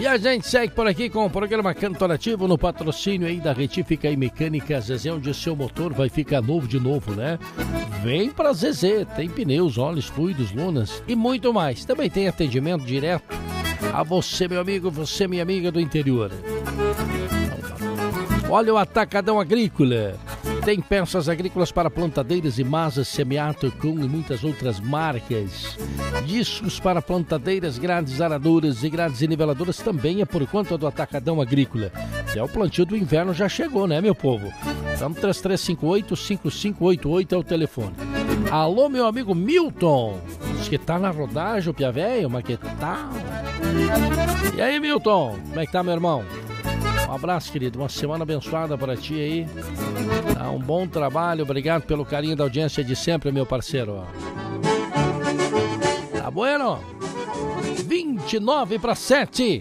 E a gente segue por aqui com o programa Cantorativo no patrocínio aí da Retífica e Mecânica Zezé, onde o seu motor vai ficar novo de novo, né? Vem pra Zezé, tem pneus, óleos, fluidos, lonas e muito mais. Também tem atendimento direto a você, meu amigo, você, minha amiga do interior. Olha o Atacadão Agrícola. Tem peças agrícolas para plantadeiras e masas, Semiato, Kuhn e muitas outras marcas. Discos para plantadeiras, grades aradoras e grades niveladoras também é por conta do Atacadão Agrícola. É o plantio do inverno já chegou, né, meu povo? Então 3358-5588 é o telefone. Alô, meu amigo Milton. Diz que tá na rodagem, o Pia Velho, mas que tá... E aí, Milton? Como é que tá, meu irmão? Um abraço, querido. Uma semana abençoada para ti aí. Um bom trabalho. Obrigado pelo carinho da audiência de sempre, meu parceiro. Tá bueno? 29 para 7.